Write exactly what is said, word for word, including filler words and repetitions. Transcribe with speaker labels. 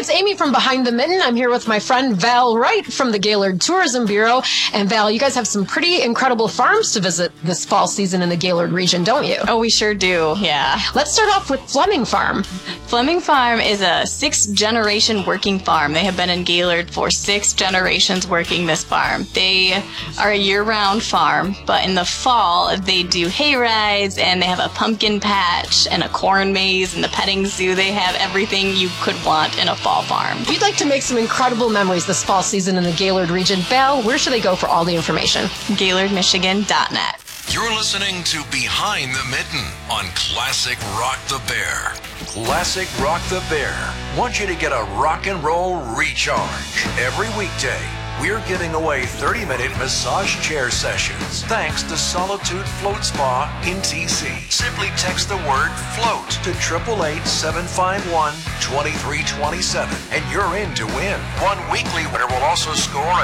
Speaker 1: it's Amy from Behind the Mitten. I'm here with my friend Val Wright from the Gaylord Tourism Bureau. And Val, you guys have some pretty incredible farms to visit this fall season in the Gaylord region, don't you?
Speaker 2: Oh, we sure do, yeah.
Speaker 1: Let's start off with Fleming Farm.
Speaker 2: Fleming Farm is a six-generation working farm. They have been in Gaylord for six generations working this farm. They are a year-round farm, but in the fall, they do hay rides, and they have a pumpkin patch and a corn maze and the petting zoo. They have everything you could want in a fall farm.
Speaker 1: We'd like to make some incredible memories this fall season in the Gaylord region. Val, where should they go for all the information?
Speaker 2: Gaylord Michigan dot net.
Speaker 3: You're listening to Behind the Mitten on Classic Rock the Bear. Classic Rock the Bear wants you to get a rock and roll recharge. Every weekday, we're giving away thirty-minute massage chair sessions thanks to Solitude Float Spa in T C. Simply text the word FLOAT to eight eight eight, seven five one, two three two seven and you're in to win. One weekly winner will also score